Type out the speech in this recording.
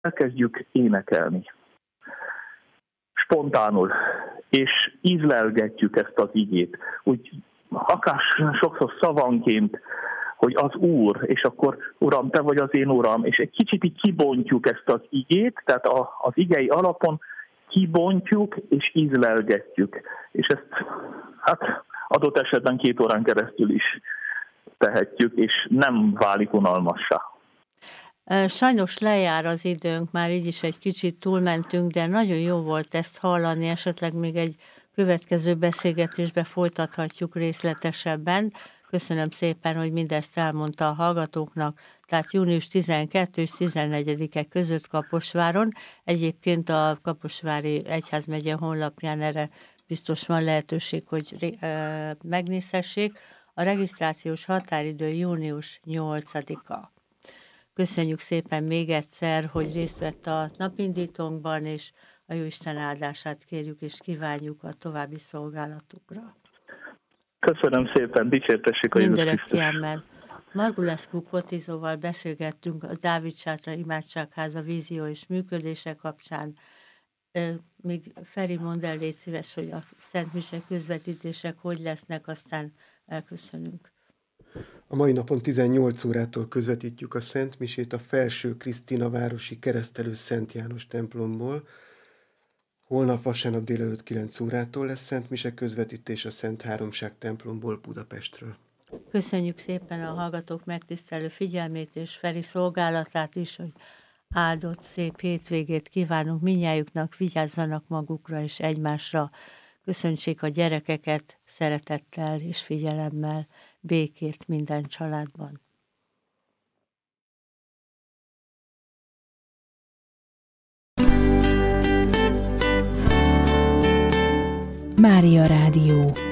elkezdjük énekelni. Spontánul. És ízlelgetjük ezt az igét. Úgy akár sokszor szavanként, hogy az Úr, és akkor Uram, Te vagy az én Uram, és egy kicsit így kibontjuk ezt az igét, tehát az igei alapon kibontjuk és ízlelgetjük. És ezt adott esetben 2 órán keresztül is tehetjük, és nem válik unalmassá. Sajnos lejár az időnk, már így is egy kicsit túlmentünk, de nagyon jó volt ezt hallani, esetleg még egy következő beszélgetésbe folytathatjuk részletesebben. Köszönöm szépen, hogy mindezt elmondta a hallgatóknak, tehát június 12 és 14-e között Kaposváron. Egyébként a Kaposvári Egyházmegye honlapján erre biztos van lehetőség, hogy megnézhessék. A regisztrációs határidő június 8-a. Köszönjük szépen még egyszer, hogy részt vett a napindítónkban, és a Jóisten áldását kérjük és kívánjuk a további szolgálatukra. Köszönöm szépen, dicsértessük a Jézus Krisztus. Margulescu Kotizóval beszélgettünk a Dávid Sátra Imádságháza vízió és működése kapcsán. Még Feri, mondd el, légy szíves, hogy a Szent Mise közvetítések hogy lesznek, aztán elköszönünk. A mai napon 18 órától közvetítjük a Szent Misét a Felső Krisztinavárosi Keresztelő Szent János templomból. Holnap vasárnap délelőtt 9 órától lesz Szent Mise közvetítés a Szent Háromság templomból Budapestről. Köszönjük szépen a hallgatók megtisztelő figyelmét és Feri szolgálatát is, hogy áldott szép hétvégét kívánunk mindnyájuknak, vigyázzanak magukra és egymásra. Köszöntsék a gyerekeket szeretettel és figyelemmel, békét minden családban. Mária Rádió.